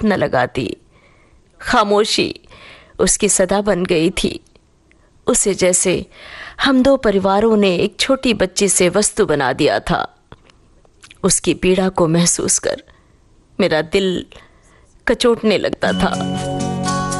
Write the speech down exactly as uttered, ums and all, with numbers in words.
न लगाती। खामोशी उसकी सदा बन गई थी। उसे जैसे हम दो परिवारों ने एक छोटी बच्ची से वस्तु बना दिया था। उसकी पीड़ा को महसूस कर मेरा दिल कचोटने लगता था।